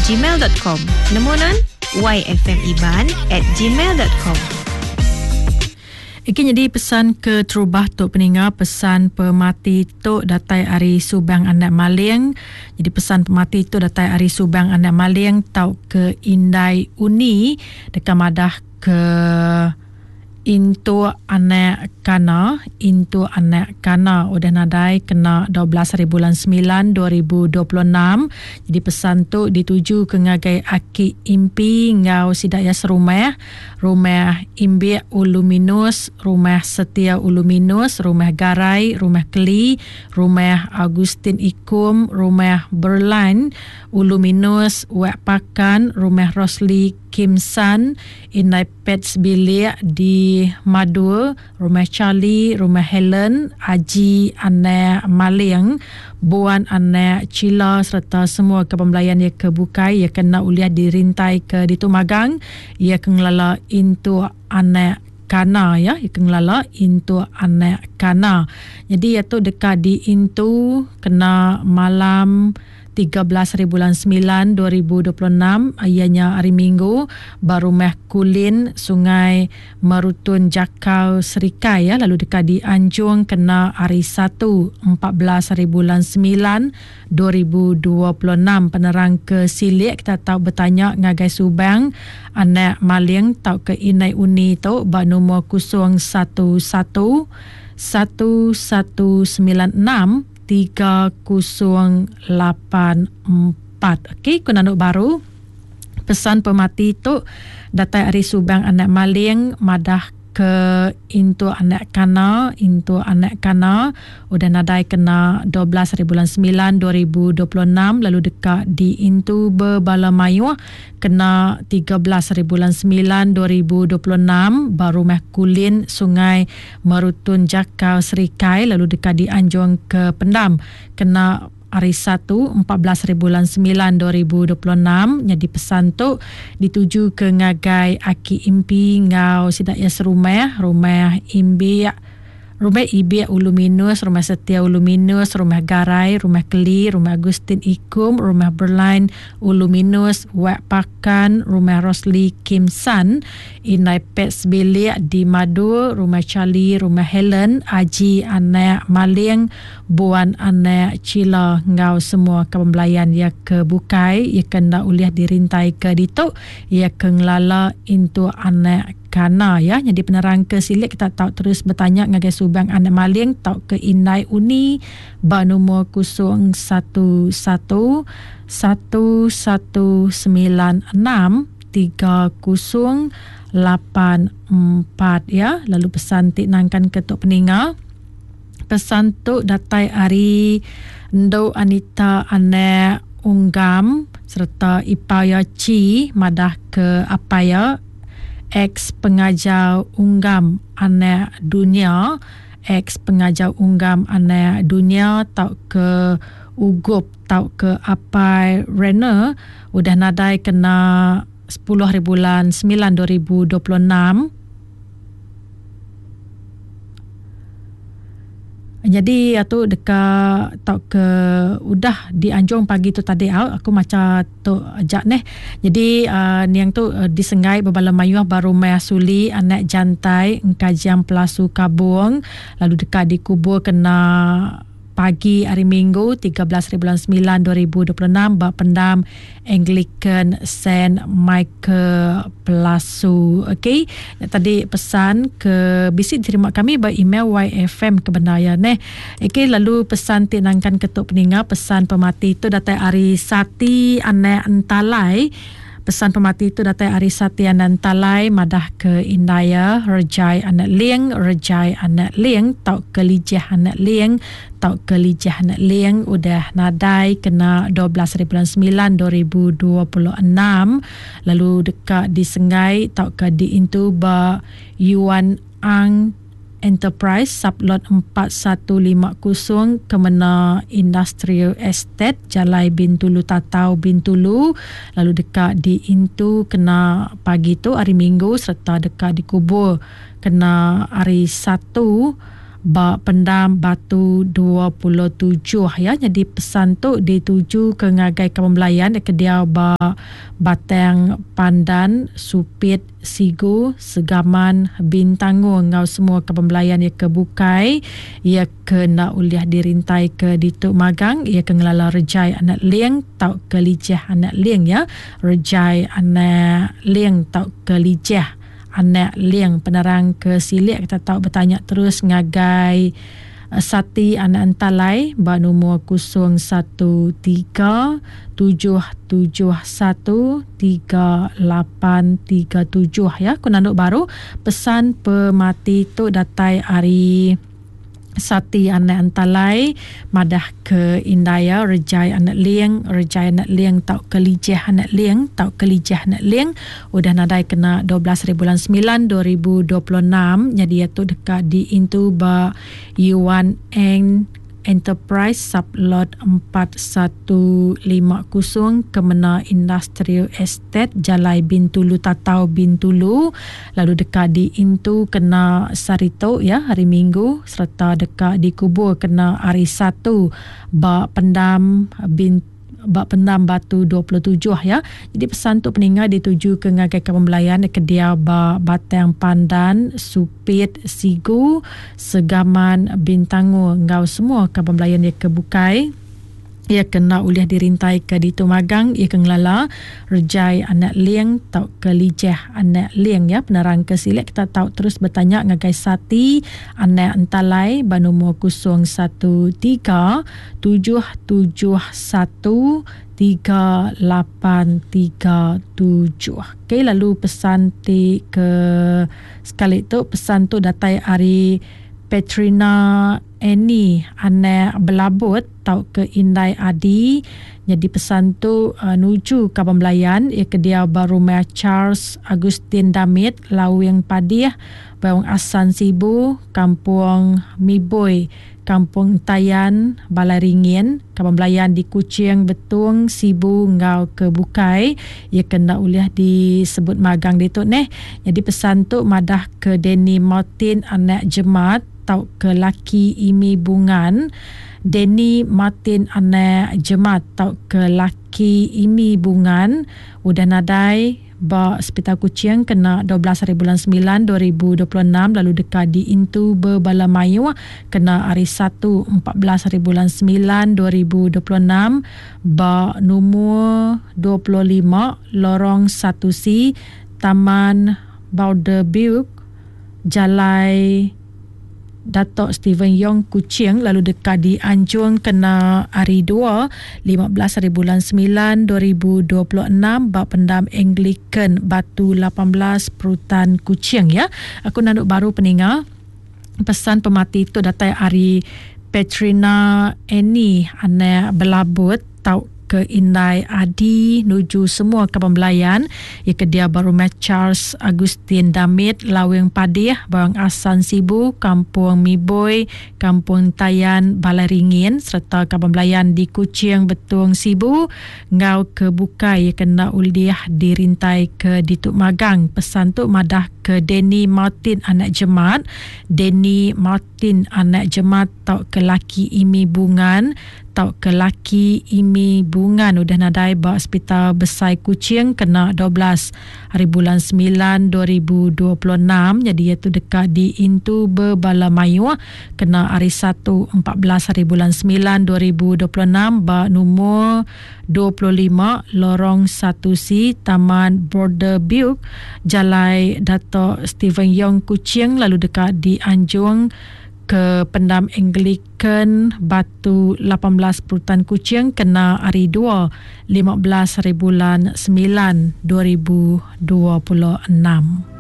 yfmiban@gmail.com. Namunan yfmiban@gmail.com. Iki jadi pesan ke terubah tok peninga, pesan pemati tok datai Ari Subang anak Maling. Jadi pesan pemati tok datai Ari Subang anak Maling tau ke Indai Uni dekat madah ke Intu anak kana udah nadai kena 12 hari bulan 9 2026. Jadi pesan tu dituju ke ngagai aki impi ngau sidak ya serumah imbi ulu minus, rumah setia ulu minus, rumah garai, rumah keli, rumah Agustin Ikum, rumah Berlain ulu minus, wak pakan, rumah Rosli Kimsan, Inai Pets Bilik di Madu, rumah Charlie, rumah Helen, Haji anak Maling, Buan anak Cila serta semua kepembelayan ia kebukai, ia kena uliah dirintai ke ditumagang, ia kengelala into anak kana ya, ia kengelala into anak kana. Jadi iaitu dekat di into kena malam 13 hari bulan 9 2026, ianya hari Minggu, baru meh Kulin Sungai Merutun Jakau Serikai ya, lalu dekat di Anjung kena hari 1 14 hari bulan 9 2026. Penerang ke Silik kita tahu bertanya ngagai Subang anak Maling tau ke Inai Uni tu ba nombor 011 1196 3084. Okey, kunanuk baru. Pesan pemati tu datai Ari Subang anak Maling madah ke Intu anak kana udah nadai kena 12 hari bulan 9 2026, lalu dekat di Intu Berbalamayu kena 13 hari bulan 9 2026, baru meh Kulin Sungai Merutun Jakau Serikai, lalu dekat di Anjung ke Pendam kena hari 1 14 hari bulan 9 2026. Jadi pesan tu dituju ke ngagai aki impi ngau sidak ya serumah, rumah Ibi Ulu Minus, rumah Setia Ulu Minus, rumah Garai, rumah Keli, rumah Agustin Ikum, rumah Berlain Ulu Minus, Wak Pakan, rumah Rosli Kimsan, Inai Pets Bilik di Madu, rumah Charlie, rumah Helen, Haji anak Maling, Buan anak Cila ngau semua kepembelayan ia kebukai, ia kena uliah dirintai ke dituk, ia kengelala into anak kana ya. Jadi penerang ke Silik kita tahu terus bertanya ngagai Subang anak Maling tahu ke Inai Uni ba nombor 011 1196 3084 ya. Lalu pesan tiknangkan ketuk peninga. Pesan tu datai Ari Ndo Anita anak Unggam serta Ipaya Ci madah ke Apaya ex pengajar Unggam anak dunia, tau ke Ugup, tau ke Apai Rena udah nadai kena 10 hari bulan 9 2026. Jadi itu dekat tau ke udah di Anjung pagi tu tadi aku macam tu ajak neh. Jadi niang tu disengai berbala mayuh baru maya suli anak jantai engkajian pelasu kabung, lalu dekat di kubur kena pagi hari Minggu 13 bulan 9 2026 bak pendam Anglican Saint Michael Pelasu. Okey, tadi pesan ke bisi diterima kami by email YFM kebenaran Okey, lalu pesan tinangkan ketuk peninga, pesan pemati itu datai Ari Sati anak Entalai. Pesan pemati itu datai Ari Sati anak Entalai madah ke Indaya Rejai anak Liang, tau ke Lijah anak Liang, udah nadai kena 12 bulan 9 2026. Lalu dekat di Sengai tau ke di Intu ba Yuan Ang Enterprise Sublot 4150 Kemena Industrial Estate Jalai Bintulu Tatau Bintulu. Lalu dekat di Intu kena pagi tu hari Minggu serta dekat di kubur kena hari 1 Bak Pendam Batu 27 ya. Jadi pesan tu dituju ke ngagai Kampung Melayan ke dia Batang Pandan, Supit, Sigu, Segaman, Bintangu ngau semua Kampung Melayan ia ke Bukai, ia ke nak uliah dirintai ke Dituk Magang, ia ke ngelala Rejai anak Liang tau ke Lijah anak Liang ya. Rejai anak Liang tau ke Lijah anak Liang. Penerang ke Silik kita tahu bertanya terus ngagai Sati anak Entalai ba nombor 013-771-3837 ya. Kunanduk baru pesan pemati tu datai hari Sati anak Entalai madah ke Indaya Rejai anak Liang, Rejai anak Liang tau ke Lijah anak Liang, tau ke Lijah anak Liang udah nadai kena 12 bulan 9 2026. Jadi itu dekat di Intu ba Yuan Eng Enterprise Sublot 4150 Kemena Industrial Estate Jalai Bintulu Tatau Bintulu. Lalu dekat di Intu kena Sarito ya hari Minggu, serta dekat di Kubur kena hari Sabtu Bak Pendam Batu 27 ya. Jadi pesan tu peninggal dituju ke ngagai Kampung Melayan ke dia Batang Pandan, Supit, Sigu, Segaman, Bintangu ngau semua Kampung Melayan dia ke Bukai. Ia kena uliah dirintai ke Dituk Magang, ia ke ngelala Rejai anak Liang tau ke Lijah anak Liang ya. Penerang ke Silik kita tahu terus bertanya ngagai Sati anak Entalai ba nombor 013-771-3837. Okey, lalu pesan ke sekali tu pesan tu datai hari Petrina Annie anak Belabut tau ke Indai Adi. Jadi pesan tu nuju Kampung Melayan ia ke dia Barumah Charles Agustin Damit Lawing Padih Bawang Asan Sibu Kampung Miboy Kampung Tayan Balai Ringin Kampung Melayan di Kuching Betung Sibu ngau ke Bukai. Ia kena uliah disebut magang dituk neh. Jadi pesan tu madah ke Denny Martin anak Jemat tau ke Laki Imi Bungan. Denny Martin anak Jemat tau ke Laki Imi Bungan udah nadai ba Hospital Kuching kena 12 bulan 9 2026. Lalu dekat di Intu Berbalamayu kena hari 1 14 bulan 9 2026 ba nombor 25 lorong 1C Taman Bauderbuk Jalai Datuk Stephen Yong Kuching. Lalu dekat di Anjung kena hari 2 15 bulan 9 2026 Bak Pendam Anglican Batu 18 Perutan Kuching ya. Aku nanduk baru peninggal pesan pemati itu datai hari Petrina Annie anak Belabut tau ke Indai Adi nuju semua Kampung Melayan ia ke dia Barumah Charles Agustin Damit Lawing Padih Bawang Asan Sibu Kampung Miboy Kampung Tayan Balai Ringin serta Kampung Melayan di Kuching Betung Sibu ngau ke Bukai ia kena uliah dirintai ke Dituk Magang. Pesan tu madah ke Denny Martin anak Jemat, Denny Martin anak Jemat tau ke Laki Imi Bungan tau ke Laki Imi Bungan udah nadai ba Hospital Besar Kuching kena 12 bulan 9 2026. Jadi iaitu dekat di Intu Berbalamayu kena hari 1 14 bulan 9 2026 ba nombor 25 lorong 1C Taman Borderbuk Jalai Datuk Stephen Yong Kuching. Lalu dekat di Anjung ke Pendam Anglican Batu 18 Perutan Kuching kena hari 2 15 bulan 9 2026.